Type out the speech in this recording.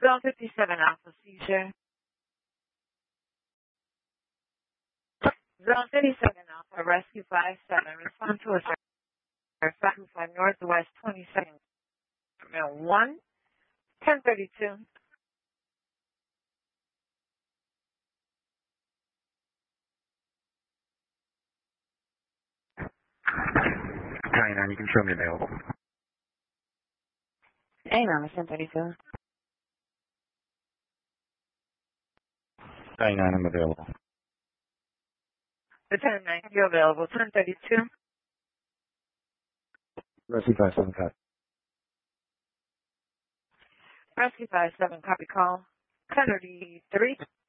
Zone 57 Alpha seizure. Zone 57 Alpha, Rescue 57. Respond to a 525 Northwest 22nd. 1, 1032. China, you can show me available. Hang on, 1032. 99, I'm available. The 10-9, you're available. 1032. Rescue 57, copy. Rescue 57, copy call. 1033.